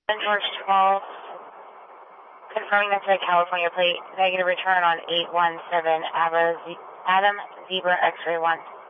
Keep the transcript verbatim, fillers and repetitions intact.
George twelve, confirming that's a California plate, negative return on eight one seven, Adam Zebra X-ray one.